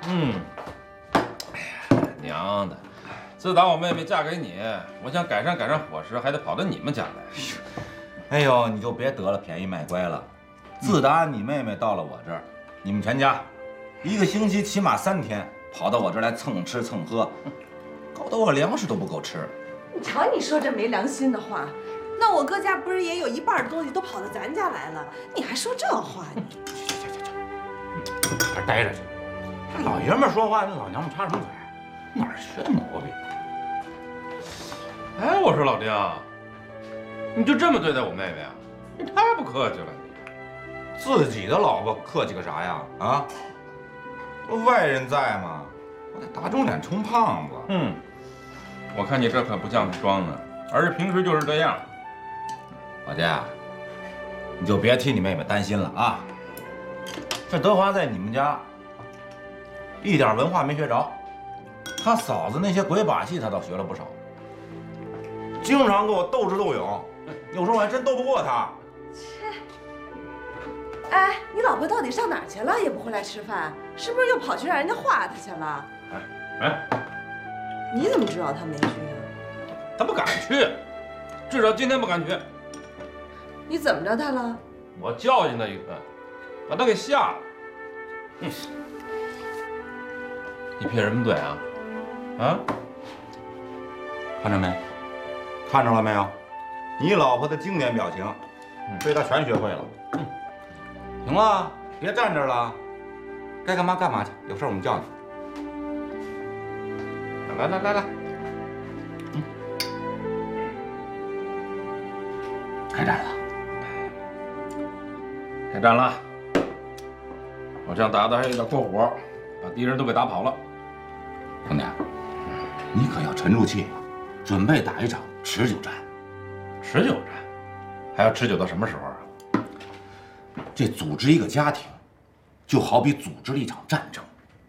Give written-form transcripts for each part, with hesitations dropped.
哎呀，娘的！自打我妹妹嫁给你，我想改善伙食，还得跑到你们家来。 哎呦，你就别得了便宜卖乖了。自打你妹妹到了我这儿，你们全家一个星期起码3天跑到我这儿来蹭吃蹭喝，搞得我粮食都不够吃。 你瞧你说这没良心的话，那我哥家不是也有一半的东西都跑到咱家来了，你还说这话？你这待着去。这老爷们说话，那老娘们插什么嘴？哪儿学的毛病？ 哎，我说老丁，你就这么对待我妹妹啊？你太不客气了你。 自己的老婆客气个啥呀？啊，外人在嘛，我得打肿脸充胖子。 我看你这可不像是装的，而是平时就是这样。 老家，你就别替你妹妹担心了啊。这德华在你们家一点文化没学着，他嫂子那些鬼把戏他倒学了不少，经常跟我斗智斗勇，有时候我还真斗不过他。 切！哎，你老婆到底上哪儿去了？也不回来吃饭，是不是又跑去让人家画她去了？ 哎， 你怎么知道她没去啊？ 她不敢去，至少今天不敢去。 你怎么着她了？ 我教训她一顿，把她给吓了。你撇什么嘴啊？啊？ 看着没？看着了没有？你老婆的经典表情，被他全学会了。行了，别站这儿了，该干嘛干嘛去，有事我们叫你。 来， 开战了。 开战了！我这样打的还有点过火，把敌人都给打跑了。 兄弟，你可要沉住气，准备打一场持久战。 持久战，还要持久到什么时候啊？ 这组织一个家庭，就好比组织了一场战争。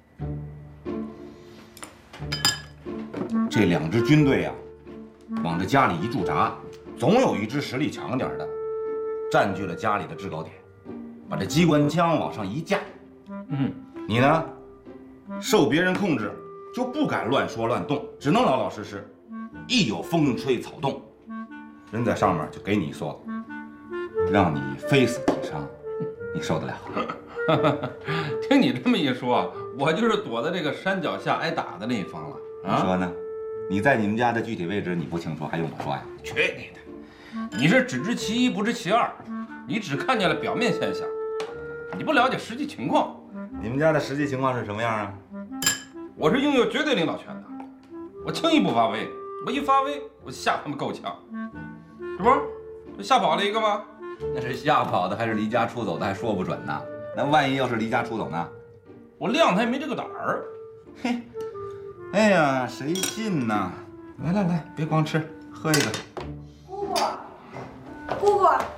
这2支军队啊，往这家里一驻扎，总有一支实力强点的，占据了家里的制高点，把这机关枪往上一架。你呢，受别人控制，就不敢乱说乱动，只能老老实实。一有风吹草动，人在上面就给你一梭子，让你非死即伤，你受得了？ 听你这么一说，我就是躲在这个山脚下挨打的那一方了。 你说呢？你在你们家的具体位置你不清楚，还用我说呀？ 去你的！你是只知其一不知其二，你只看见了表面现象，你不了解实际情况。 你们家的实际情况是什么样啊？ 我是拥有绝对领导权的，我轻易不发威，我一发威，我吓他们够呛。这不是吓跑了一个吗？ 那是吓跑的还是离家出走的，还说不准呢。那万一要是离家出走呢？ 我谅他也没这个胆儿。 嘿，哎呀，谁信呢？来，别光吃，喝一个。 姑姑，